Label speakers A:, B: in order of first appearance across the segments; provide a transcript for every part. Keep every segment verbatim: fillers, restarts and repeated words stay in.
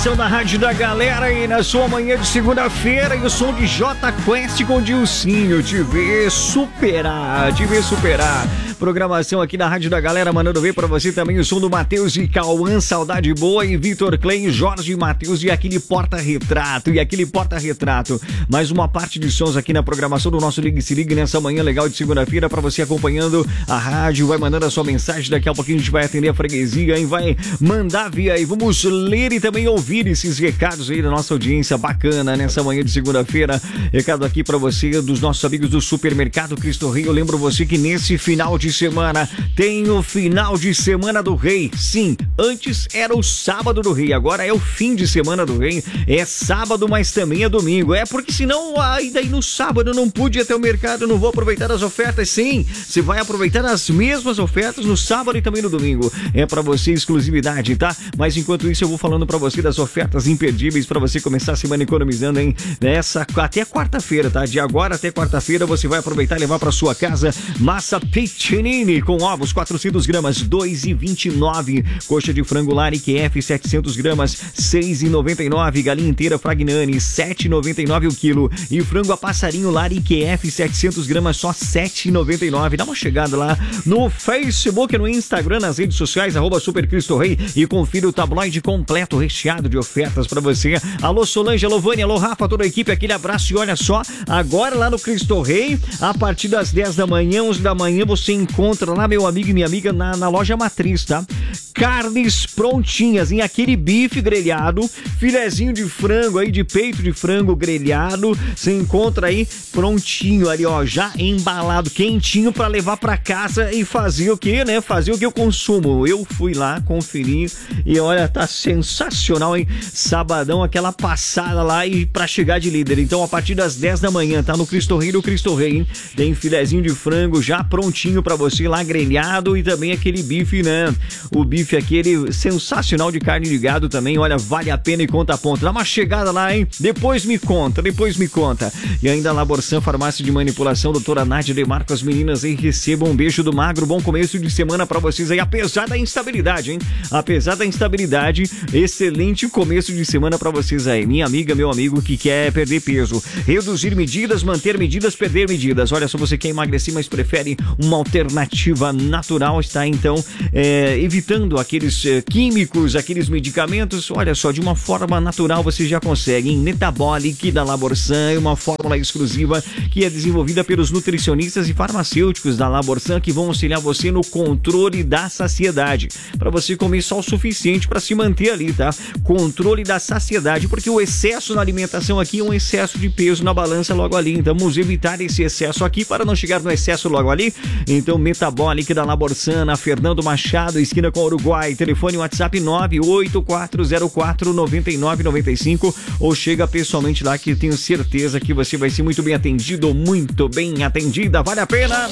A: Da Rádio da Galera e na sua manhã de segunda-feira e o som de J Quest com Dilcinho, te ver superar, te ver superar. Programação aqui na Rádio da Galera, mandando ver pra você também o som do Matheus e Cauã, Saudade Boa, e Vitor Klein, Jorge Matheus e aquele porta-retrato, e aquele porta-retrato. Mais uma parte de sons aqui na programação do nosso Ligue Se Ligue nessa manhã legal de segunda-feira pra você acompanhando a rádio, vai mandando a sua mensagem, daqui a pouquinho a gente vai atender a freguesia e vai mandar via aí. Vamos ler e também ouvir esses recados aí da nossa audiência bacana nessa manhã de segunda-feira. Recado aqui pra você dos nossos amigos do Supermercado Cristo Rei. Eu lembro você que nesse final de semana tem o final de semana do Rei. Sim, antes era o sábado do Rei, agora é o fim de semana do Rei. É sábado, mas também é domingo. É porque senão aí daí no sábado eu não pude ir até o mercado, eu não vou aproveitar as ofertas. Sim, você vai aproveitar as mesmas ofertas no sábado e também no domingo. É pra você exclusividade, tá? Mas enquanto isso eu vou falando pra você das ofertas imperdíveis pra você começar a semana economizando, hein? Nessa até quarta-feira, tá? De agora até quarta-feira você vai aproveitar e levar pra sua casa massa Pichinini com ovos quatrocentos gramas, dois e vinte e nove. Coxa de frango Lari Q F setecentos gramas, seis e noventa e nove. Galinha inteira Fragnani, sete e noventa e nove o quilo. E frango a passarinho Lari Q F setecentos gramas, só sete e noventa e nove. Dá uma chegada lá no Facebook, no Instagram, nas redes sociais, arroba Super Cristo Rei, e confira o tabloide completo, recheado de ofertas pra você. Alô Solange, alô Vânia, alô Rafa, toda a equipe, aquele abraço. E olha só, agora lá no Cristo Rei, a partir das dez da manhã, onze da manhã, você encontra lá, meu amigo e minha amiga, na, na loja Matriz, tá? Carnes prontinhas, em aquele bife grelhado, filezinho de frango aí, de peito de frango grelhado, você encontra aí prontinho ali, ó, já embalado, quentinho pra levar pra casa e fazer o que, né? Fazer o que eu consumo. Eu fui lá, conferi e olha, tá sensacional, hein? Sabadão, aquela passada lá e pra chegar de líder. Então, a partir das dez da manhã, tá no Cristo Rei do Cristo Rei, hein? Tem filezinho de frango já prontinho pra você lá, grelhado, e também aquele bife, né? O bife aquele sensacional de carne de gado também, olha, vale a pena e conta a ponta. Dá uma chegada lá, hein? Depois me conta, depois me conta. E ainda a Laborsan, farmácia de manipulação, doutora Nádia Demarco, as meninas aí recebam um beijo do magro, bom começo de semana pra vocês aí, apesar da instabilidade, hein? Apesar da instabilidade, excelente começo de semana pra vocês aí, minha amiga, meu amigo que quer perder peso, reduzir medidas, manter medidas, perder medidas. Olha só, você quer emagrecer, mas prefere uma alternativa natural, está então é, evitando aqueles é, químicos, aqueles medicamentos. Olha só, de uma forma natural você já consegue, em Metabolic da Laborsan, uma fórmula exclusiva que é desenvolvida pelos nutricionistas e farmacêuticos da Laborsan, que vão auxiliar você no controle da saciedade, para você comer só o suficiente para se manter ali, tá? Controle da saciedade, porque o excesso na alimentação aqui é um excesso de peso na balança logo ali, então vamos evitar esse excesso aqui para não chegar no excesso logo ali. Então, Metabolic da Laborsan, na Fernando Machado, esquina com o Uruguai, telefone WhatsApp nove oito quatro zero quatro nove nove nove cinco, ou chega pessoalmente lá, que tenho certeza que você vai ser muito bem atendido, muito bem atendida, vale a pena.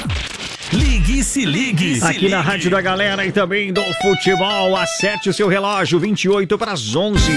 B: Ligue Se Ligue.
A: Aqui
B: se
A: na
B: ligue.
A: Rádio da Galera e também do futebol, acerte o seu relógio, vinte e oito para as onze.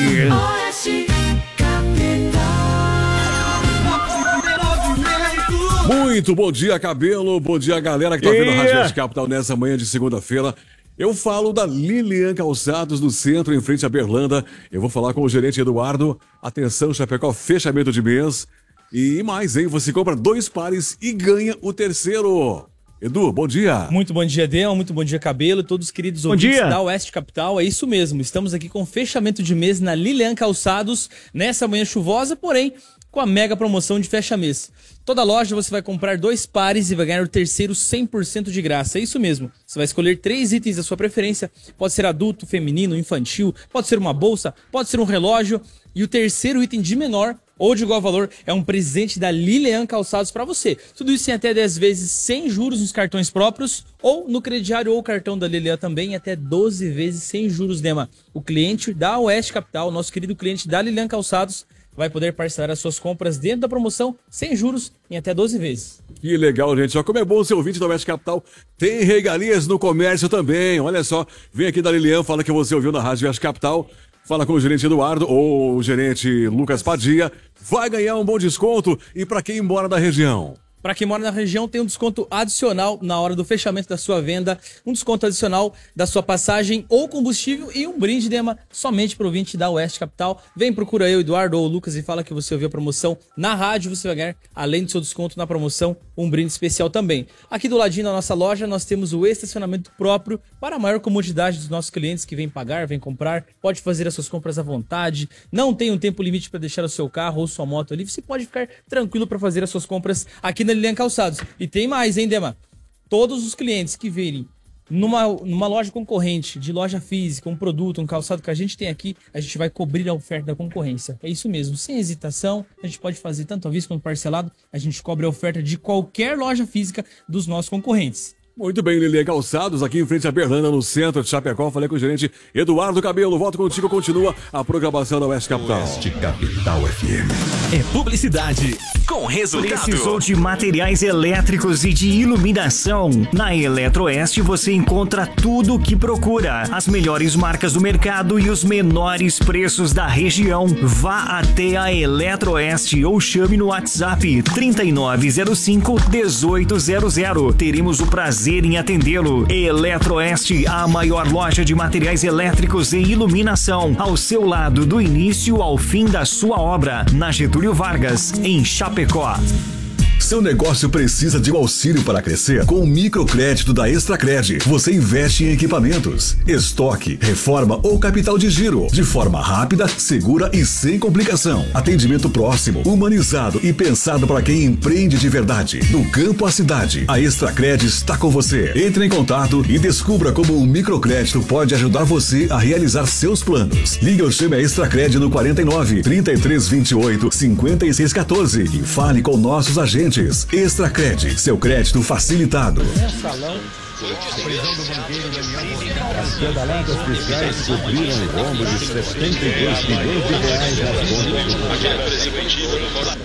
C: Muito bom dia, Cabelo. Bom dia, galera que tá ouvindo a Rádio Oeste Capital nessa manhã de segunda-feira. Eu falo da Lilian Calçados, no centro, em frente à Berlanda. Eu vou falar com o gerente Eduardo. Atenção, Chapecó, fechamento de mês. E mais, hein? Você compra dois pares e ganha o terceiro. Edu, bom dia.
D: Muito bom dia, Deon. Muito bom dia, Cabelo. Todos os queridos ouvintes da Oeste Capital. É isso mesmo. Estamos aqui com fechamento de mês na Lilian Calçados, nessa manhã chuvosa, porém com a mega promoção de fecha-mês. Toda loja você vai comprar dois pares e vai ganhar o terceiro cem por cento de graça. É isso mesmo. Você vai escolher três itens da sua preferência. Pode ser adulto, feminino, infantil, pode ser uma bolsa, pode ser um relógio. E o terceiro item de menor ou de igual valor é um presente da Lilian Calçados para você. Tudo isso em até dez vezes sem juros nos cartões próprios ou no crediário ou cartão da Lilian também, até doze vezes sem juros, Dema. O cliente da Oeste Capital, nosso querido cliente da Lilian Calçados, vai poder parcelar as suas compras dentro da promoção sem juros em até doze vezes.
C: Que legal, gente. Ó, como é bom ser ouvinte da Oeste Capital. Tem regalias no comércio também. Olha só, vem aqui da Lilian, fala que você ouviu na Rádio Oeste Capital. Fala com o gerente Eduardo ou o gerente Lucas Padilha. Vai ganhar um bom desconto. E para quem mora da região?
D: Para quem mora na região, tem um desconto adicional na hora do fechamento da sua venda, um desconto adicional da sua passagem ou combustível e um brinde, Dema, somente para o ouvinte da Oeste Capital. Vem, procura eu, Eduardo ou o Lucas e fala que você ouviu a promoção na rádio, você vai ganhar, além do seu desconto na promoção, um brinde especial também. Aqui do ladinho da nossa loja, nós temos o estacionamento próprio para a maior comodidade dos nossos clientes que vêm pagar, vêm comprar, pode fazer as suas compras à vontade, não tem um tempo limite para deixar o seu carro ou sua moto ali, você pode ficar tranquilo para fazer as suas compras aqui na Lilian Calçados. E tem mais, hein, Dema? Todos os clientes que virem numa, numa loja concorrente, de loja física, um produto, um calçado que a gente tem aqui, a gente vai cobrir a oferta da concorrência. É isso mesmo, sem hesitação, a gente pode fazer tanto à vista quanto parcelado, a gente cobre a oferta de qualquer loja física dos nossos concorrentes.
C: Muito bem, Lilian Calçados, aqui em frente à Berlândia, no centro de Chapecó. Falei com o gerente Eduardo Cabelo. Volto contigo, continua a programação da Oeste Capital.
B: Oeste Capital F M. É publicidade com resultado.
A: Precisou de materiais elétricos e de iluminação? Na Eletroeste você encontra tudo o que procura. As melhores marcas do mercado e os menores preços da região. Vá até a Eletroeste ou chame no WhatsApp trinta e nove zero cinco, dezoito zero zero. Teremos o prazer em atendê-lo. Eletroeste, a maior loja de materiais elétricos e iluminação, ao seu lado do início ao fim da sua obra, na Getúlio Vargas, em Chapecó.
E: Seu negócio precisa de um auxílio para crescer? Com o microcrédito da Extracred, você investe em equipamentos, estoque, reforma ou capital de giro, de forma rápida, segura e sem complicação. Atendimento próximo, humanizado e pensado para quem empreende de verdade. Do campo à cidade, a Extracred está com você. Entre em contato e descubra como o microcrédito pode ajudar você a realizar seus planos. Ligue ou chame a Extracred no quarenta e nove, trinta e três vinte e oito, cinquenta e seis quatorze e fale com nossos agentes. Extracred, seu crédito facilitado.
F: Salão, a prisão do banqueiro Daniel. As pedaladas fiscais cobriram o rombo de setenta e dois milhões de reais nas contas.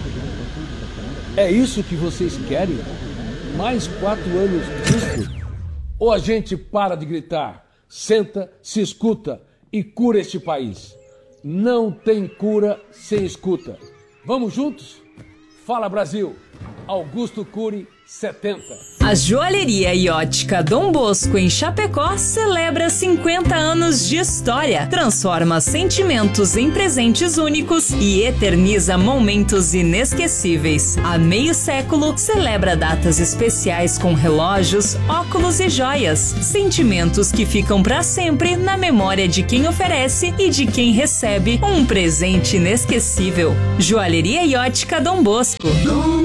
G: É isso que vocês querem? Mais quatro anos disso? Ou a gente para de gritar, senta, se escuta e cura este país? Não tem cura sem escuta. Vamos juntos? Fala Brasil, Augusto Cury setenta.
H: A Joalheria e Ótica Dom Bosco em Chapecó celebra cinquenta anos de história, transforma sentimentos em presentes únicos e eterniza momentos inesquecíveis. Há meio século, celebra datas especiais com relógios, óculos e joias, sentimentos que ficam para sempre na memória de quem oferece e de quem recebe um presente inesquecível. Joalheria e Ótica Dom Bosco.
I: Dom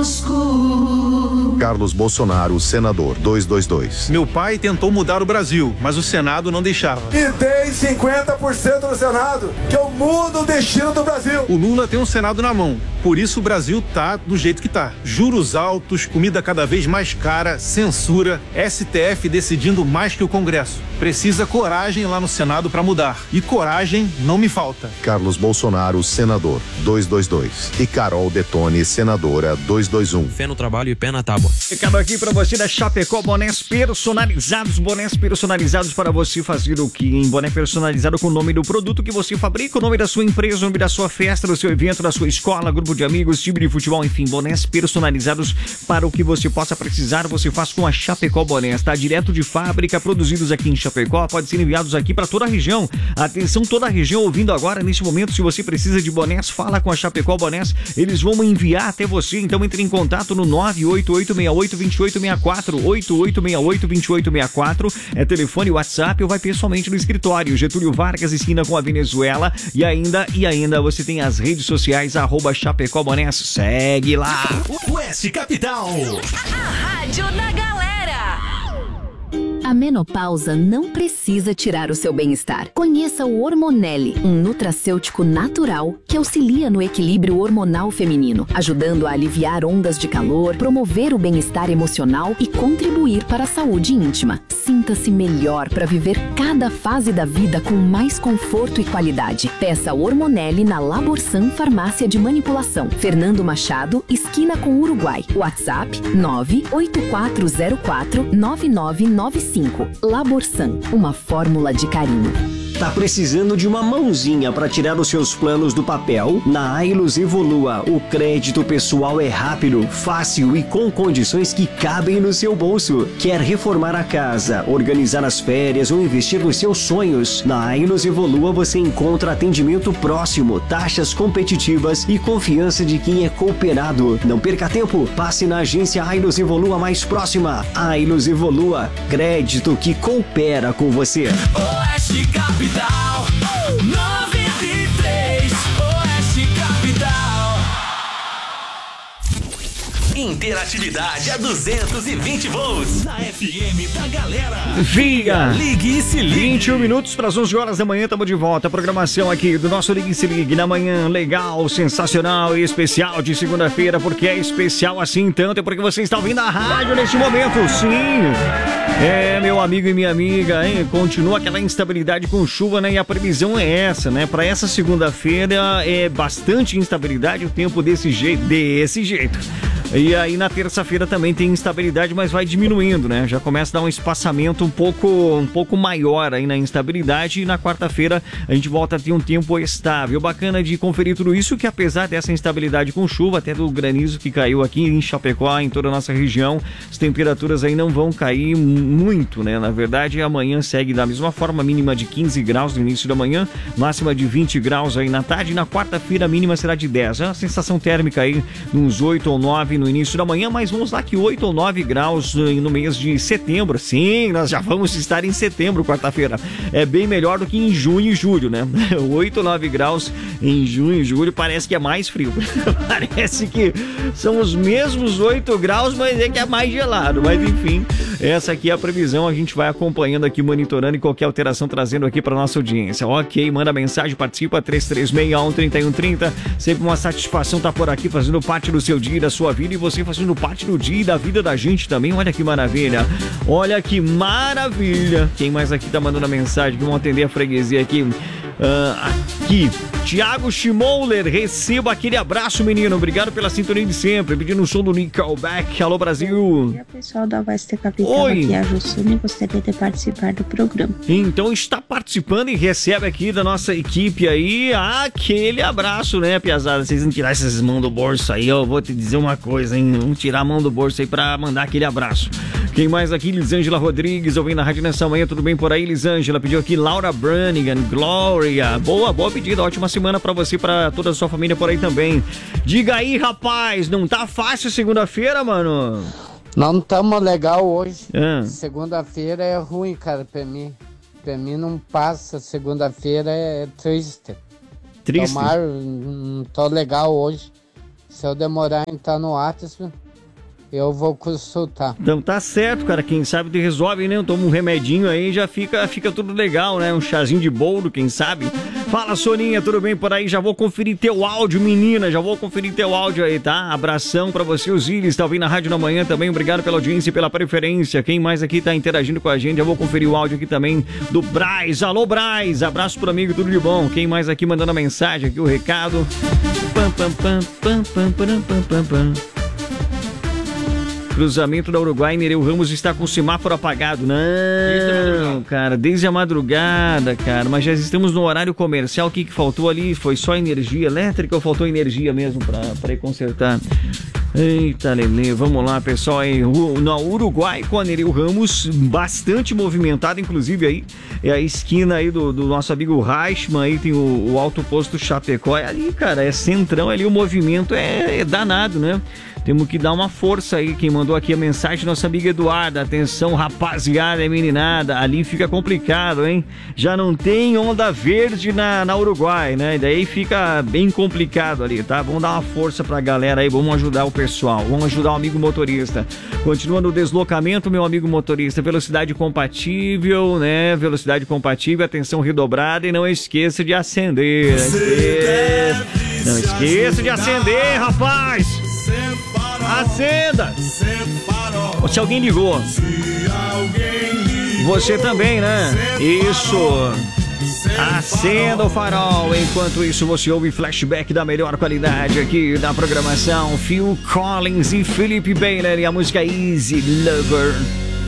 I: Bosco.
J: Carlos Bolsonaro, senador, duzentos e vinte e dois.
K: Meu pai tentou mudar o Brasil, mas o Senado não deixava.
L: E tem cinquenta por cento no Senado, que eu mudo o destino do Brasil.
K: O Lula tem um Senado na mão, por isso o Brasil tá do jeito que tá. Juros altos, comida cada vez mais cara, censura, S T F decidindo mais que o Congresso. Precisa coragem lá no Senado para mudar. E coragem não me falta.
J: Carlos Bolsonaro, senador, duzentos e vinte e dois. E Carol Detone, senadora, duzentos e vinte e um.
M: Fé no trabalho e pé na tábua.
A: Recado aqui pra você da Chapecó, bonés personalizados, bonés personalizados para você fazer o que? Em boné personalizado com o nome do produto que você fabrica, o nome da sua empresa, o nome da sua festa, do seu evento, da sua escola, grupo de amigos, time de futebol, enfim, bonés personalizados para o que você possa precisar, você faz com a Chapecó Bonés, tá? Direto de fábrica, produzidos aqui em Chapecó, pode ser enviados aqui para toda a região. Atenção, toda a região ouvindo agora, neste momento, se você precisa de bonés, fala com a Chapecó Bonés, eles vão enviar até você, então entre em contato no nove oito oito seis oito, dois oito seis quatro, oito oito seis oito, dois oito seis quatro, é telefone, WhatsApp ou vai pessoalmente no escritório, Getúlio Vargas, esquina com a Venezuela, e ainda, e ainda você tem as redes sociais, arroba Chapecó Bonés, segue lá.
B: Oeste Capital,
H: a rádio da galera.
N: A menopausa não precisa tirar o seu bem-estar. Conheça o Hormonelli, um nutracêutico natural que auxilia no equilíbrio hormonal feminino, ajudando a aliviar ondas de calor, promover o bem-estar emocional e contribuir para a saúde íntima. Sinta-se melhor para viver cada fase da vida com mais conforto e qualidade. Peça o Hormonelli na Laborsan Farmácia de Manipulação, Fernando Machado, esquina com Uruguai. WhatsApp nove oito quatro zero quatro, nove nove nove cinco. Laborsan, uma fórmula de carinho.
M: Tá precisando de uma mãozinha para tirar os seus planos do papel? Na Ailus Evolua, o crédito pessoal é rápido, fácil e com condições que cabem no seu bolso. Quer reformar a casa, organizar as férias ou investir nos seus sonhos? Na Ailus Evolua você encontra atendimento próximo, taxas competitivas e confiança de quem é cooperado. Não perca tempo, passe na agência Ailus Evolua mais próxima. Ailus Evolua, crédito que coopera com você.
B: Oeste Capital, noventa e três, Oeste Capital. Interatividade a duzentos e vinte volts na F M da galera.
A: Figa!
B: Ligue e se ligue.
A: vinte e um minutos para as onze horas da manhã, estamos de volta. A programação aqui do nosso Ligue e se ligue na manhã, legal, sensacional e especial de segunda-feira, porque é especial assim tanto, é porque você está ouvindo a rádio neste momento, sim. É, meu amigo e minha amiga, hein? Continua aquela instabilidade com chuva, né? E a previsão é essa, né? Para essa segunda-feira é bastante instabilidade, o tempo desse jeito, desse jeito. E aí na terça-feira também tem instabilidade, mas vai diminuindo, né? Já começa a dar um espaçamento um pouco, um pouco maior aí na instabilidade, e na quarta-feira a gente volta a ter um tempo estável. Bacana de conferir tudo isso, que apesar dessa instabilidade com chuva, até do granizo que caiu aqui em Chapecó, em toda a nossa região, as temperaturas aí não vão cair muito, né? Na verdade, amanhã segue da mesma forma, mínima de quinze graus no início da manhã, máxima de vinte graus aí na tarde, e na quarta-feira a mínima será de dez. É a sensação térmica aí uns oito ou nove no início da manhã, mas vamos lá que oito ou nove graus no mês de setembro. Sim, nós já vamos estar em setembro, quarta-feira. É bem melhor do que em junho e julho, né? oito ou nove graus em junho e julho parece que é mais frio. Parece que são os mesmos oito graus, mas é que é mais gelado. Mas enfim, essa aqui é a previsão. A gente vai acompanhando aqui, monitorando, e qualquer alteração trazendo aqui para nossa audiência. Ok, manda mensagem, participa, três três seis um, três um três zero. Sempre uma satisfação estar por aqui, fazendo parte do seu dia e da sua vida, e você fazendo parte do dia e da vida da gente também. Olha que maravilha, olha que maravilha. Quem mais aqui tá mandando a mensagem? Vamos atender a freguesia aqui. Uh, aqui, Thiago Schmoller, receba aquele abraço, menino. Obrigado pela sintonia de sempre. Pedindo um som do Nickelback. Alô, Brasil.
O: Bom dia, pessoal da Oeste Capital.
A: Oi.
O: Aqui é a Jussune, gostaria de participar do programa.
A: Então está participando e recebe aqui da nossa equipe aí aquele abraço, né, piazada? Vocês vão tirar essas mãos do bolso aí, eu vou te dizer uma coisa, hein? Vamos tirar a mão do bolso aí pra mandar aquele abraço. Quem mais aqui? Lisângela Rodrigues, ouvindo a rádio nessa manhã. Tudo bem por aí, Lisângela? Pediu aqui Laura Branigan, Glória. Boa, boa pedida. Ótima semana pra você, pra toda a sua família por aí também. Diga aí, rapaz, não tá fácil segunda-feira, mano?
P: Não tamo legal hoje.
A: Ah.
P: Segunda-feira é ruim, cara, pra mim. Pra mim não passa. Segunda-feira é triste.
A: Triste?
P: Tomar, não tô legal hoje. Se eu demorar em estar no WhatsApp, eu vou consultar.
A: Então tá certo, cara. Quem sabe te resolve, né? Toma um remedinho aí e já fica, fica tudo legal, né? Um chazinho de boldo, quem sabe? Fala, Soninha, tudo bem por aí? Já vou conferir teu áudio, menina. Já vou conferir teu áudio aí, tá? Abração pra você, os Iris. Tá ouvindo a rádio na manhã também. Obrigado pela audiência e pela preferência. Quem mais aqui tá interagindo com a gente? Já vou conferir o áudio aqui também do Braz. Alô, Braz. Abraço pro amigo, tudo de bom. Quem mais aqui mandando a mensagem aqui, o recado? Pam, pam, pam, pam, pam, pam, pam, pam, pam. Cruzamento da Uruguai, Nereu Ramos está com o semáforo apagado. Não, cara, desde a madrugada, cara. Mas já estamos no horário comercial. O que, que faltou ali? Foi só energia elétrica ou faltou energia mesmo para ir consertar? Eita, Lelê, vamos lá, pessoal. Aí, no Uruguai, com a Nereu Ramos, bastante movimentado, inclusive aí é a esquina aí do, do nosso amigo Reichmann, aí tem o, o Alto Posto Chapecó. É ali, cara, é centrão ali, o movimento é, é danado, né? Temos que dar uma força aí. Quem mandou aqui a mensagem, nossa amiga Eduarda. Atenção, rapaziada, é meninada. Ali fica complicado, hein? Já não tem onda verde na, na Uruguai, né? E daí fica bem complicado ali, tá? Vamos dar uma força pra galera aí. Vamos ajudar o pessoal. Vamos ajudar o amigo motorista. Continuando o deslocamento, meu amigo motorista. Velocidade compatível, né? Velocidade compatível. Atenção redobrada. E não esqueça de acender. Não esqueça de acender, rapaz! Acenda! Se alguém ligou, você também, né? Isso! Acenda o farol. Enquanto isso, você ouve flashback da melhor qualidade aqui na programação. Phil Collins e Felipe Baylor e a música Easy Lover.